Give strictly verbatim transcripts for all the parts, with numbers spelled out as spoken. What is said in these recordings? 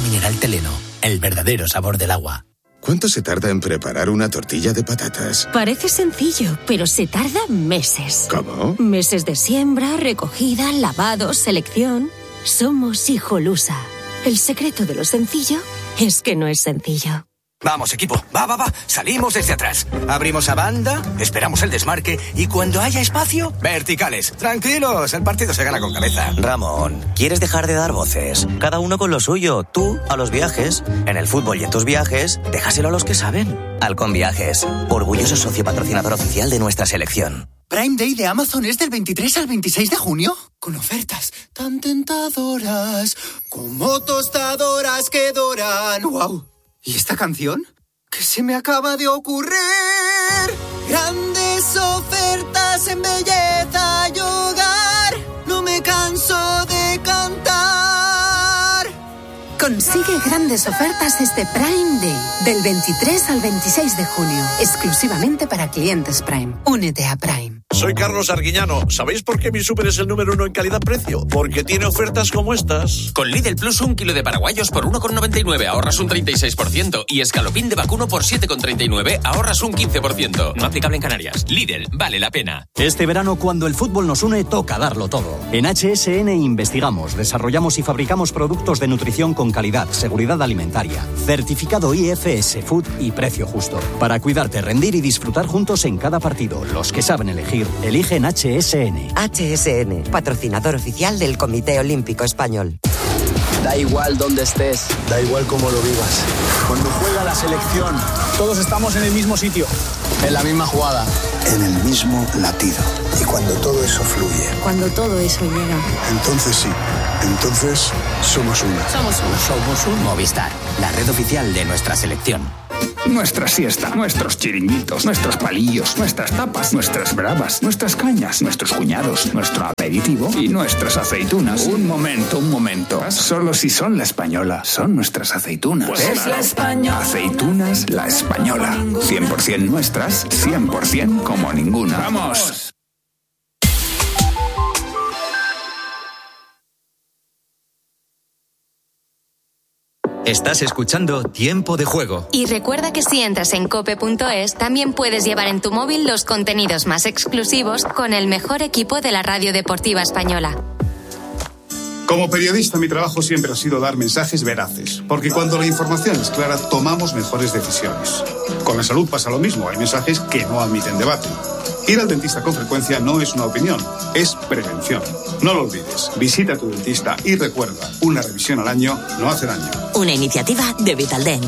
mineral Teleno, el verdadero sabor del agua. ¿Cuánto se tarda en preparar una tortilla de patatas? Parece sencillo, pero se tarda meses. ¿Cómo? Meses de siembra, recogida, lavado, selección. Somos Hijolusa. El secreto de lo sencillo es que no es sencillo. Vamos, equipo, va, va, va, salimos desde atrás. Abrimos a banda, esperamos el desmarque y cuando haya espacio, verticales. Tranquilos, el partido se gana con cabeza. Ramón, ¿quieres dejar de dar voces? Cada uno con lo suyo, tú a los viajes. En el fútbol y en tus viajes, déjaselo a los que saben. Halcón Viajes, orgulloso socio patrocinador oficial de nuestra selección. Prime Day de Amazon es del veintitrés al veintiséis de junio, con ofertas tan tentadoras como tostadoras que doran. ¡Wow! ¿Y esta canción? ¿Qué se me acaba de ocurrir? Grandes ofertas en belleza y hogar. No me canso de cantar. Consigue grandes ofertas este Prime Day, del veintitrés al veintiséis de junio, exclusivamente para clientes Prime. Únete a Prime. Soy Carlos Arguiñano. ¿Sabéis por qué mi súper es el número uno en calidad-precio? Porque tiene ofertas como estas. Con Lidl Plus, un kilo de paraguayos por uno con noventa y nueve, ahorras un treinta y seis por ciento. Y escalopín de vacuno por siete con treinta y nueve, ahorras un quince por ciento. No aplicable en Canarias. Lidl, vale la pena. Este verano, cuando el fútbol nos une, toca darlo todo. En H S N investigamos, desarrollamos y fabricamos productos de nutrición con calidad, seguridad alimentaria, certificado I F S Food y precio justo. Para cuidarte, rendir y disfrutar juntos en cada partido. Los que saben elegir, eligen H S N. H S N, patrocinador oficial del Comité Olímpico Español. Da igual dónde estés, da igual cómo lo vivas. Cuando juega la selección, todos estamos en el mismo sitio, en la misma jugada, en el mismo latido. Y cuando todo eso fluye, cuando todo eso llega, entonces sí, entonces somos uno. Somos uno. Somos un Movistar, la red oficial de nuestra selección. Nuestra siesta, nuestros chiringuitos, nuestros palillos, nuestras tapas, nuestras bravas, nuestras cañas, nuestros cuñados, nuestro aperitivo y nuestras aceitunas. Un momento, un momento. Solo si son la española, son nuestras aceitunas. Pues es la española. Aceitunas La Española. cien por ciento nuestras, cien por ciento como ninguna. ¡Vamos! Estás escuchando Tiempo de Juego. Y recuerda que si entras en cope punto es, también puedes llevar en tu móvil los contenidos más exclusivos con el mejor equipo de la radio deportiva española. Como periodista, mi trabajo siempre ha sido dar mensajes veraces, porque cuando la información es clara, tomamos mejores decisiones. Con la salud pasa lo mismo, hay mensajes que no admiten debate. Ir al dentista con frecuencia no es una opinión, es prevención. No lo olvides, visita a tu dentista y recuerda, una revisión al año no hace daño. Una iniciativa de Vitaldent.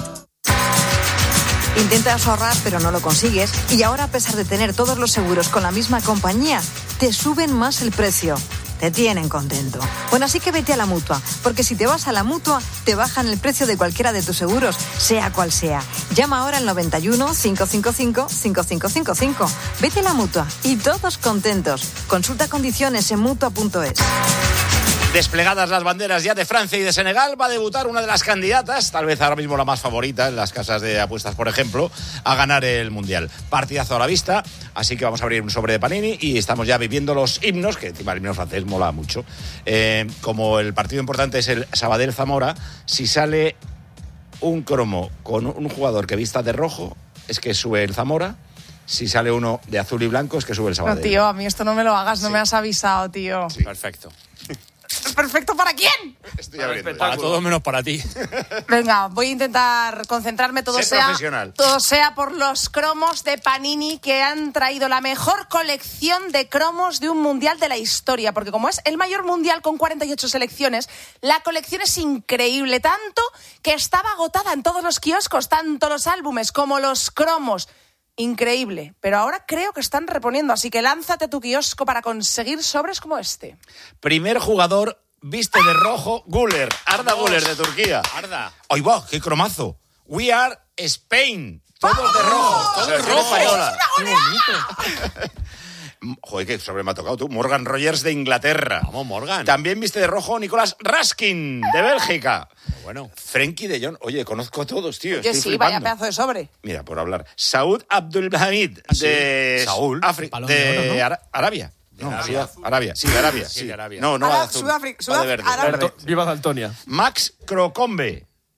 Intentas ahorrar pero no lo consigues y ahora, a pesar de tener todos los seguros con la misma compañía, te suben más el precio. Te tienen contento. Bueno, así que vete a la Mutua, porque si te vas a la Mutua, te bajan el precio de cualquiera de tus seguros, sea cual sea. Llama ahora al noventa y uno, cinco cinco cinco, cinco cinco cinco cinco. Vete a la Mutua y todos contentos. Consulta condiciones en mutua punto es. Desplegadas las banderas ya de Francia y de Senegal, va a debutar una de las candidatas, tal vez ahora mismo la más favorita en las casas de apuestas, por ejemplo, a ganar el Mundial. Partidazo a la vista, así que vamos a abrir un sobre de Panini y estamos ya viviendo los himnos, que encima el himno francés mola mucho. Eh, como el partido importante es el Sabadell-Zamora, si sale un cromo con un jugador que vista de rojo, es que sube el Zamora. Si sale uno de azul y blanco, es que sube el Sabadell. No, tío, a mí esto no me lo hagas, no sí. me has avisado, tío. Sí. Perfecto. ¿Perfecto para quién? Estoy abriendo. Para todos menos para ti. Venga, voy a intentar concentrarme, todo Sé sea, profesional. todo sea por los cromos de Panini, que han traído la mejor colección de cromos de un mundial de la historia, porque como es el mayor mundial con cuarenta y ocho selecciones, la colección es increíble, tanto que estaba agotada en todos los kioscos, tanto los álbumes como los cromos. Increíble, pero ahora creo que están reponiendo, así que lánzate a tu kiosco para conseguir sobres como este. Primer jugador viste de rojo, Güler, Arda Güler de Turquía. Arda. ¡Ay, va! ¡Qué cromazo! We are Spain. Todos de rojo. Todos de rojo. ¡Es una goleada! Joder, qué sobre me ha tocado tú. Morgan Rogers de Inglaterra. Vamos, Morgan. También viste de rojo Nicolás Raskin de Bélgica. Bueno. Frenkie de Jong. Oye, conozco a todos, tío. Oye, Estoy sí, flipando. vaya pedazo de sobre. Mira, por hablar. Saud Abdulhamid ¿Ah, sí? de Saúl. Afri- Balón de, de oro, ¿no? Ara- Arabia. No, Arabia. Sudaf- Arabia. Sí, de Arabia. Sí, sí. de Arabia. No, no Ara- va de azul. Sudáfrica- va de verde. Sudáfrica- verde. Viva Daltonia. Max Krokombe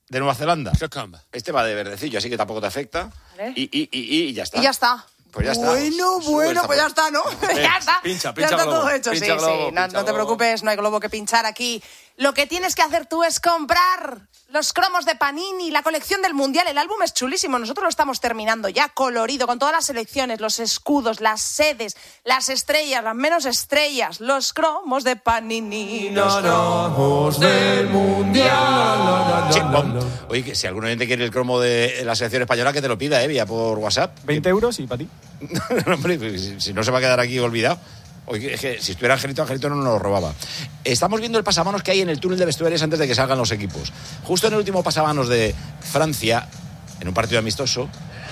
de Nueva Zelanda. Este va de verdecillo, así que tampoco te afecta. Vale. Y, y, y, y ya está. Y ya está. Pues ya está. Bueno, bueno, pues ya está, ¿no? ya está. Pincha, ya pincha está globo, todo hecho, pincha sí, globo, sí. No, pincha no te globo. preocupes, no hay globo que pinchar aquí. Lo que tienes que hacer tú es comprar los cromos de Panini, la colección del Mundial. El álbum es chulísimo, nosotros lo estamos terminando ya colorido, con todas las selecciones, los escudos, las sedes, las estrellas, las menos estrellas, los cromos de Panini. Los cromos del Mundial. Sí, bom. Oye, que si algún oyente quiere el cromo de la selección española, que te lo pida, ¿eh? Vía por WhatsApp. veinte euros y para ti. No, hombre, si, si no se va a quedar aquí olvidado. Oye, es que si estuviera Angelito, Angelito no nos lo robaba. Estamos viendo el pasamanos que hay en el túnel de vestuarios antes de que salgan los equipos. Justo en el último pasamanos de Francia, en un partido amistoso,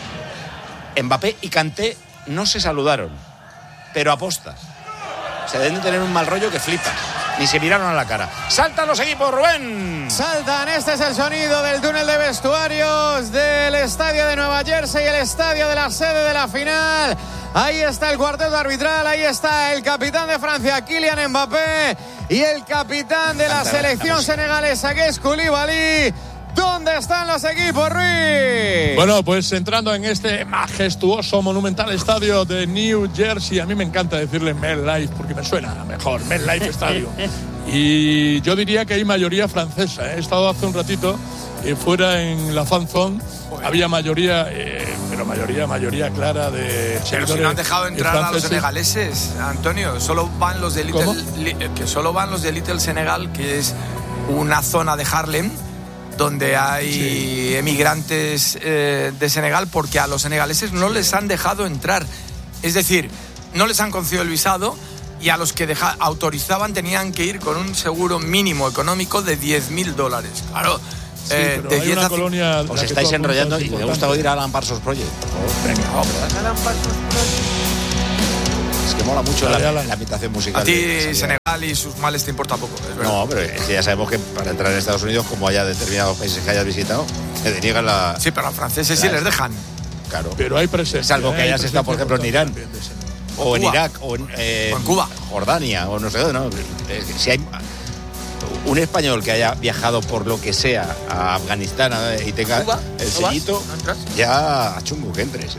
Mbappé y Kanté no se saludaron, pero aposta. Se deben de tener un mal rollo que flipa. Ni se miraron a la cara. ¡Saltan los equipos, Rubén! Saltan, este es el sonido del túnel de vestuarios del estadio de Nueva Jersey, el estadio de la sede de la final. Ahí está el cuarteto arbitral, ahí está el capitán de Francia, Kylian Mbappé, y el capitán de la Canta, selección vamos. senegalesa, que es Koulibaly. ¿Dónde están los equipos, Ruiz? Bueno, pues entrando en este majestuoso, monumental estadio de New Jersey, a mí me encanta decirle MetLife porque me suena mejor, MetLife Stadium. Y yo diría que hay mayoría francesa. He estado hace un ratito eh, fuera en la fan zone, había mayoría, eh, pero mayoría, mayoría clara de Pero si no han dejado entrar a los senegaleses, Antonio, solo van los de Little, li, que solo van los de Little Senegal, que es una zona de Harlem donde hay sí. emigrantes eh, de Senegal, porque a los senegaleses no les han dejado entrar. Es decir, no les han concedido el visado, y a los que deja, autorizaban tenían que ir con un seguro mínimo económico de diez mil dólares. Claro. Sí, eh, de hay una colonia. Os estáis enrollando y me gusta oír a Alan Parsons Project. Oh, venga, vamos. Alan Parsons Project. Es que mola mucho la, la imitación musical. A ti Senegal y sus males te importa poco, es verdad. No, pero es que ya sabemos que para entrar en Estados Unidos, como haya determinados países que hayas visitado, te deniegan la... Sí, pero a los franceses sí les dejan. Claro. Pero hay presencia. Salvo que hayas hay estado, por ejemplo, en Irán. O, o en Irak, o en, eh, o en Cuba. Jordania, o no sé dónde, ¿no? Si hay un español que haya viajado por lo que sea a Afganistán y tenga ¿Cuba? el sellito, ¿No ya a chungo que entres, ¿eh?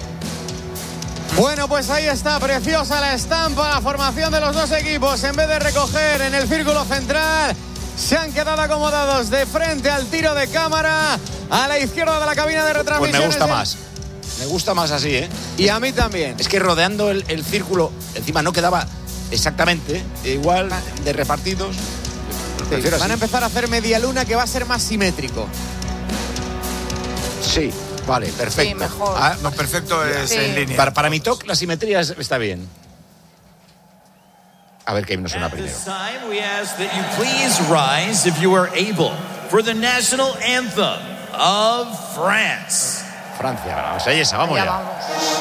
Bueno, pues ahí está, preciosa la estampa, la formación de los dos equipos. En vez de recoger en el círculo central, se han quedado acomodados de frente al tiro de cámara, a la izquierda de la cabina de retransmisión. Pues me gusta más. Me gusta más así, ¿eh? Y a mí también. Es que rodeando el, el círculo, encima no quedaba exactamente igual de repartidos. Sí, van así. A empezar a hacer media luna, que va a ser más simétrico. Sí, vale, perfecto. Sí, mejor. Ah, no, perfecto es sí. en línea. Para, para mi talk, la simetría está bien. A ver qué himno suena primero. Francia, vamos, ahí esa, vamos ya. ya. Vamos.